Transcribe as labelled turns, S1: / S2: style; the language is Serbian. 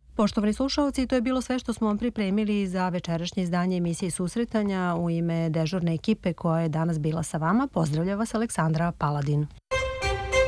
S1: Poštovani slušalci, to je bilo sve što smo vam pripremili za večerašnje izdanje emisije Susretanja. U ime dežurne ekipe koja je danas bila sa vama, pozdravlja vas Aleksandra Paladin.